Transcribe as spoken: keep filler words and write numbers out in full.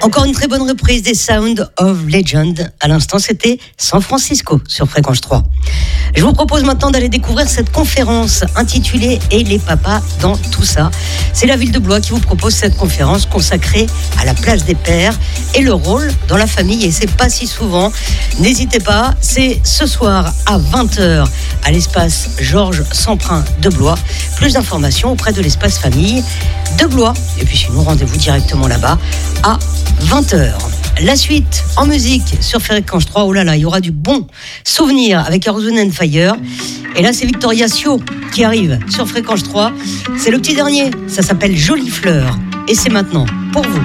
Encore une très bonne reprise des Sound of Legend. À l'instant, c'était San Francisco sur Fréquence trois. Je vous propose maintenant d'aller découvrir cette conférence intitulée « Et les papas dans tout ça ». C'est la ville de Blois qui vous propose cette conférence consacrée à la place des pères et le rôle dans la famille. Et c'est pas si souvent. N'hésitez pas, c'est ce soir à vingt heures à l'espace Georges Semprin de Blois. Plus d'informations auprès de l'espace famille de Blois. Et puis sinon, rendez-vous directement là-bas à vingt heures. La suite en musique sur Fréquence trois. Oh là là, il y aura du bon souvenir avec Earth, Wind and Fire. Et là, c'est Victoria Sio qui arrive sur Fréquence trois. C'est le petit dernier. Ça s'appelle Jolie Fleur. Et c'est maintenant pour vous.